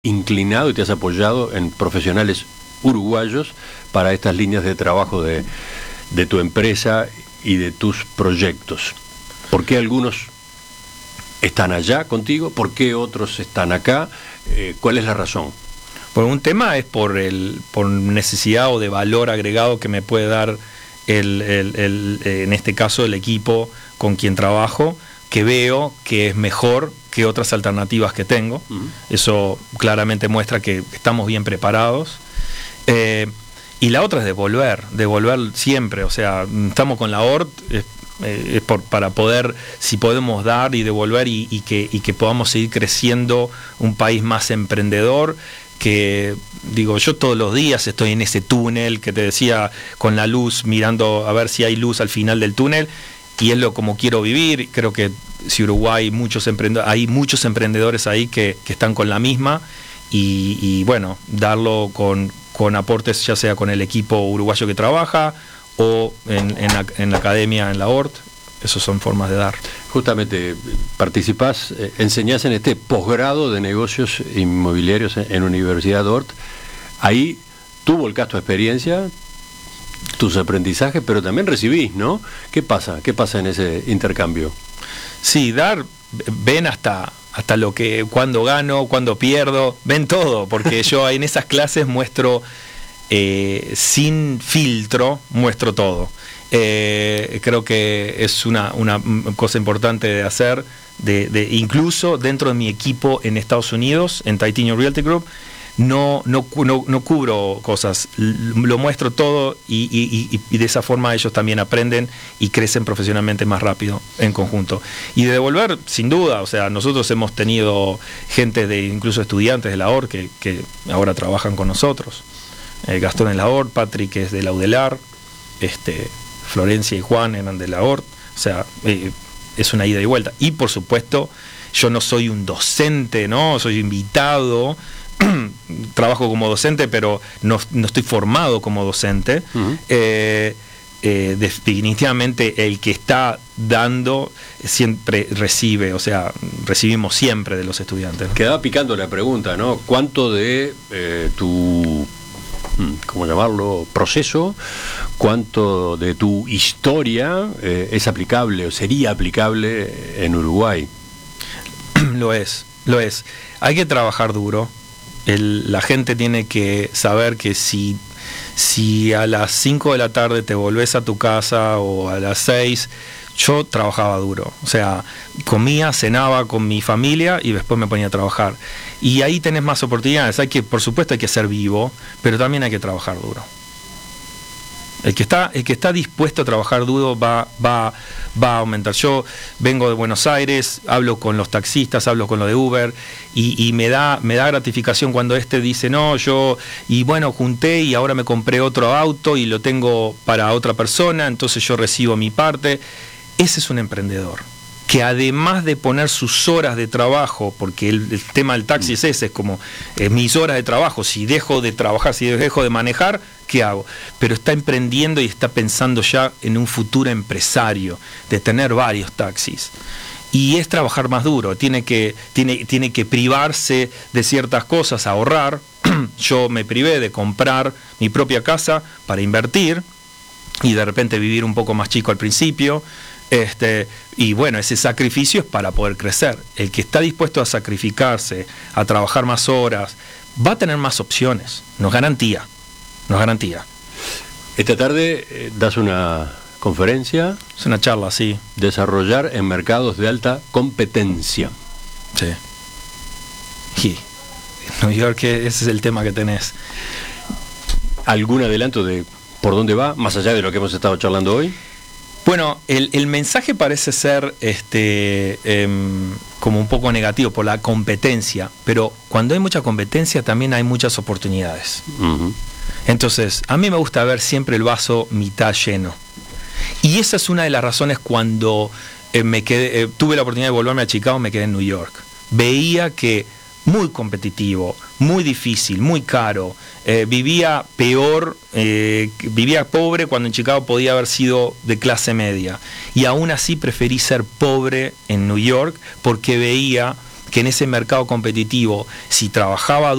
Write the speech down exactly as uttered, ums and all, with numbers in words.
inclinado y te has apoyado en profesionales uruguayos para estas líneas de trabajo de, de tu empresa y de tus proyectos. ¿Por qué algunos están allá contigo? ¿Por qué otros están acá? Eh, ¿Cuál es la razón? Por un tema es por el por necesidad o de valor agregado que me puede dar el, el, el, en este caso el equipo con quien trabajo, que veo que es mejor que otras alternativas que tengo. Uh-huh. Eso claramente muestra que estamos bien preparados. Eh, y la otra es devolver, devolver siempre. O sea, estamos con la O R T, es, eh, es por, para poder, si podemos dar y devolver y, y, que, y que podamos seguir creciendo un país más emprendedor. Que digo, yo todos los días estoy en ese túnel que te decía, con la luz, mirando a ver si hay luz al final del túnel, y es lo como quiero vivir. Creo que si Uruguay muchos emprendedores, hay muchos emprendedores ahí que, que están con la misma, y, y bueno, darlo con, con aportes, ya sea con el equipo uruguayo que trabaja o en, en, la, en la academia, en la O R T. Esas son formas de dar. Justamente, participás, eh, enseñás en este posgrado de negocios inmobiliarios en, en Universidad O R T. Ahí tú volcás tu experiencia, tus aprendizajes, pero también recibís, ¿no? ¿Qué pasa? ¿Qué pasa en ese intercambio? Sí, dar, ven hasta, hasta lo que, cuando gano, cuando pierdo, ven todo, porque yo en esas clases muestro, eh, sin filtro, muestro todo. Eh, creo que es una, una cosa importante de hacer, de, de, incluso dentro de mi equipo en Estados Unidos, en Taitinho Realty Group, no, no, no, no cubro cosas, lo muestro todo y, y, y de esa forma ellos también aprenden y crecen profesionalmente más rápido en conjunto. Y de devolver, sin duda, o sea, nosotros hemos tenido gente, de incluso estudiantes de la O R que, que ahora trabajan con nosotros. Eh, Gastón en la O R, Patrick es de la UDELAR, este... Florencia y Juan eran de la O R T, o sea, eh, es una ida y vuelta. Y por supuesto, yo no soy un docente, ¿no? Soy invitado, trabajo como docente, pero no, no estoy formado como docente. Uh-huh. eh, eh, definitivamente el que está dando siempre recibe, o sea, recibimos siempre de los estudiantes, ¿no? Quedaba picando la pregunta, ¿no? ¿Cuánto de eh, tu... ¿cómo llamarlo? proceso, cuánto de tu historia eh, es aplicable o sería aplicable en Uruguay? Lo es, lo es. Hay que trabajar duro. El, la gente tiene que saber que si, si a las cinco de la tarde te volvés a tu casa o a las seis, yo trabajaba duro. O sea, comía, cenaba con mi familia y después me ponía a trabajar. Y ahí tenés más oportunidades. Hay que, por supuesto, hay que ser vivo, pero también hay que trabajar duro. El que está, el que está dispuesto a trabajar duro va, va, va a aumentar. Yo vengo de Buenos Aires, hablo con los taxistas, hablo con lo de Uber, y, y me da, me da gratificación cuando este dice, no, yo, y bueno, junté y ahora me compré otro auto y lo tengo para otra persona, entonces yo recibo mi parte. Ese es un emprendedor, que además de poner sus horas de trabajo, porque el, el tema del taxi es ese, es como eh, mis horas de trabajo, si dejo de trabajar, si dejo de manejar, ¿qué hago? Pero está emprendiendo y está pensando ya en un futuro empresario, de tener varios taxis. Y es trabajar más duro, tiene que, tiene, tiene que privarse de ciertas cosas, ahorrar. Yo me privé de comprar mi propia casa para invertir y de repente vivir un poco más chico al principio. Este, y bueno, ese sacrificio es para poder crecer. El que está dispuesto a sacrificarse, a trabajar más horas, va a tener más opciones. Nos garantía, nos garantía. Esta tarde eh, das una conferencia. Es una charla, sí. Desarrollar en mercados de alta competencia. Sí. Y en New York, ese es el tema que tenés. ¿Algún adelanto de por dónde va, más allá de lo que hemos estado charlando hoy? Bueno, el, el mensaje parece ser este eh, como un poco negativo por la competencia, pero cuando hay mucha competencia también hay muchas oportunidades. Uh-huh. Entonces, a mí me gusta ver siempre el vaso mitad lleno. Y esa es una de las razones cuando eh, me quedé, eh, tuve la oportunidad de volverme a Chicago, me quedé en New York. Veía que muy competitivo, muy difícil, muy caro. Eh, vivía peor, eh, vivía pobre cuando en Chicago podía haber sido de clase media. Y aún así preferí ser pobre en New York porque veía que en ese mercado competitivo, si trabajaba